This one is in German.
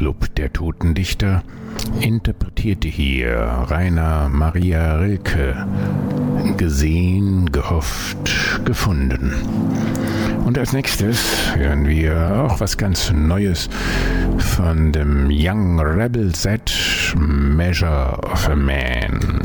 Club der Toten Dichter interpretierte hier Rainer Maria Rilke Gesehen, gehofft, gefunden. Und als nächstes hören wir auch was ganz Neues von dem Young Rebel Set Measure of a Man.